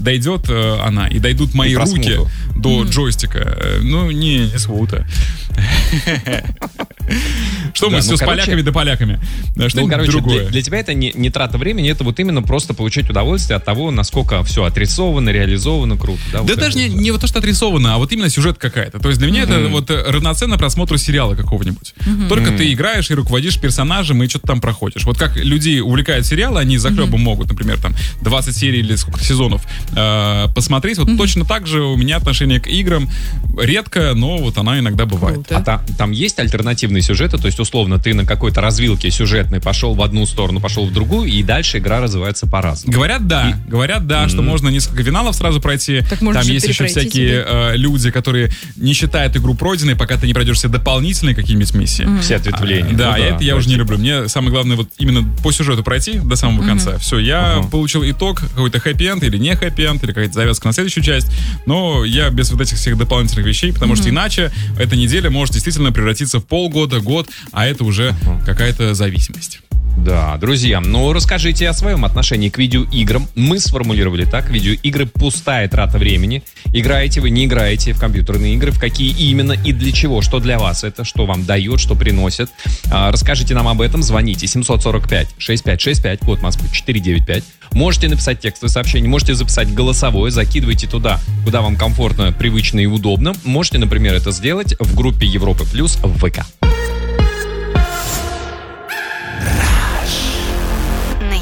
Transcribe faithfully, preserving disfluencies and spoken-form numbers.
дойдет э, она и дойдут мои руки до mm-hmm. джойстика. Ну, не, не смута. Что мы все с поляками да поляками? Ну, короче, для тебя это не трата времени, это вот именно просто получать удовольствие от того, насколько все отрисовано, реализовано, круто. Да даже не вот то, что отрисовано, а вот именно сюжет какая-то. То есть для меня это вот равноценно просмотру сериала какого-нибудь. Только ты играешь и руководишь персонажем и что-то там проходишь. Вот как людей увлекают сериалы, они за хлебом могут, например, там двадцать серий или сколько сезонов посмотреть. Вот точно так же у меня отношение к играм редко, но вот она иногда бывает. А там, там есть альтернативные сюжеты? То есть, условно, ты на какой-то развилке сюжетной пошел в одну сторону, пошел в другую, и дальше игра развивается по-разному. Говорят, да. И... Говорят, да, mm-hmm. что можно несколько финалов сразу пройти. Так там есть еще всякие э, люди, которые не считают игру пройденной, пока ты не пройдешь все дополнительные какие-нибудь миссии. Mm-hmm. Все ответвления. А, да, ну, да, это я уже не люблю. Мне самое главное вот именно по сюжету пройти до самого mm-hmm. конца. Все, я uh-huh. получил итог, какой-то хэппи-энд или не хэппи-энд, или какая-то завязка на следующую часть. Но я без вот этих всех дополнительных вещей, потому mm-hmm. что иначе эта неделя может действительно превратиться в полгода, год, а это уже uh-huh. какая-то зависимость. Да, друзья, ну расскажите о своем отношении к видеоиграм. Мы сформулировали так: видеоигры — пустая трата времени. Играете вы, не играете в компьютерные игры, в какие именно и для чего, что для вас это, что вам дает, что приносит. А, расскажите нам об этом, звоните семь четыре пять шесть пять шесть пять, код Москвы четыре девять пять. Можете написать текстовое сообщение, можете записать голосовое, закидывайте туда, куда вам комфортно, привычно и удобно. Можете, например, это сделать в группе Европы Плюс в ВК.